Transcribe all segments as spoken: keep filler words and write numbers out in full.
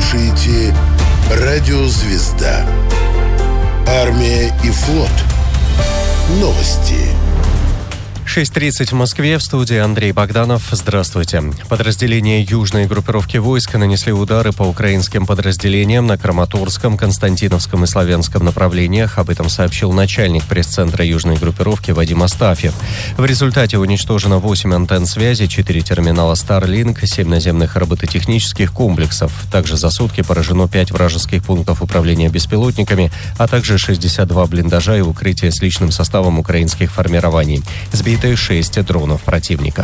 слушаете «Радио Звезда». Армия и флот. Новости. шесть тридцать в Москве, в студии Андрей Богданов. Здравствуйте. Подразделения южной группировки войск нанесли удары по украинским подразделениям на Краматорском, Константиновском и Славянском направлениях. Об этом сообщил начальник пресс-центра южной группировки Вадим Астафьев. В результате уничтожено восемь антенн связи, четыре терминала Starlink, семь наземных робототехнических комплексов. Также за сутки поражено пять вражеских пунктов управления беспилотниками, а также шестьдесят два блиндажа и укрытия с личным составом украинских формирований. Сбиты шесть дронов противника.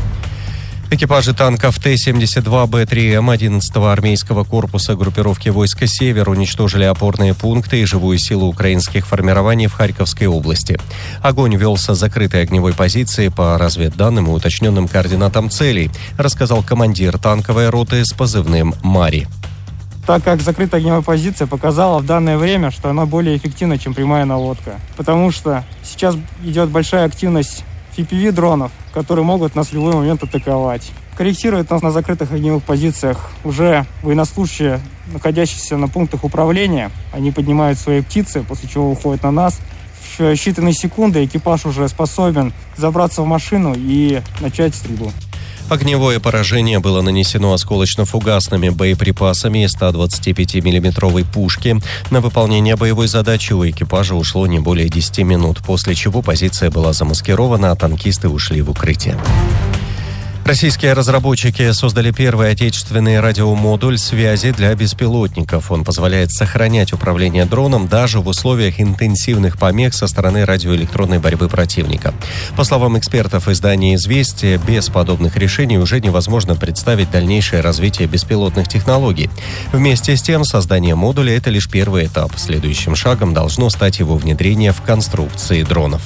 Экипажи танков Т семьдесят два Б три М одиннадцатого армейского корпуса группировки войска «Север» уничтожили опорные пункты и живую силу украинских формирований в Харьковской области. Огонь велся с закрытой огневой позиции по разведданным и уточненным координатам целей, рассказал командир танковой роты с позывным «Мари». Так как закрытая огневая позиция показала в данное время, что она более эффективна, чем прямая наводка. Потому что сейчас идет большая активность эф пи ви-дронов, которые могут нас в любой момент атаковать. Корректируют нас на закрытых огневых позициях уже военнослужащие, находящиеся на пунктах управления. Они поднимают свои птицы, после чего уходят на нас. В считанные секунды экипаж уже способен забраться в машину и начать стрельбу. Огневое поражение было нанесено осколочно-фугасными боеприпасами из ста двадцати пяти миллиметровой пушки. На выполнение боевой задачи у экипажа ушло не более десяти минут, после чего позиция была замаскирована, а танкисты ушли в укрытие. Российские разработчики создали первый отечественный радиомодуль связи для беспилотников. Он позволяет сохранять управление дроном даже в условиях интенсивных помех со стороны радиоэлектронной борьбы противника. По словам экспертов издания «Известия», без подобных решений уже невозможно представить дальнейшее развитие беспилотных технологий. Вместе с тем, создание модуля – это лишь первый этап. Следующим шагом должно стать его внедрение в конструкции дронов.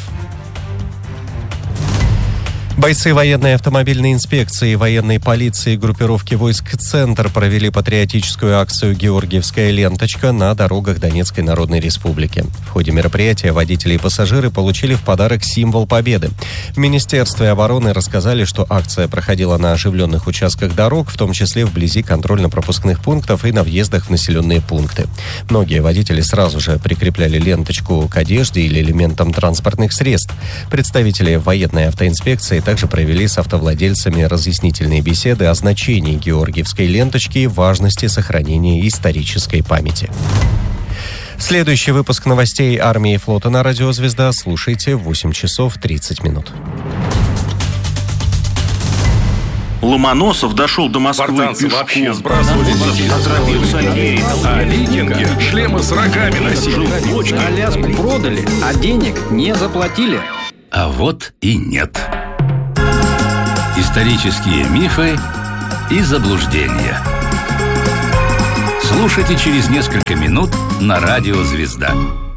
Бойцы военной автомобильной инспекции и военной полиции группировки войск «Центр» провели патриотическую акцию «Георгиевская ленточка» на дорогах Донецкой Народной Республики. В ходе мероприятия водители и пассажиры получили в подарок символ победы. В Министерстве обороны рассказали, что акция проходила на оживленных участках дорог, в том числе вблизи контрольно-пропускных пунктов и на въездах в населенные пункты. Многие водители сразу же прикрепляли ленточку к одежде или элементам транспортных средств. Представители военной автоинспекции также провели с автовладельцами разъяснительные беседы о значении Георгиевской ленточки и важности сохранения исторической памяти. Следующий выпуск новостей армии и флота на радио «Звезда» слушайте в восемь часов тридцать минут. Ломоносов дошел до Москвы Спартанцы пешком. вообще сбрасывали детей. А викинги шлемы с рогами носили. Аляску продали, а денег не заплатили. А вот и нет. Исторические мифы и заблуждения. Слушайте через несколько минут на радио «Звезда».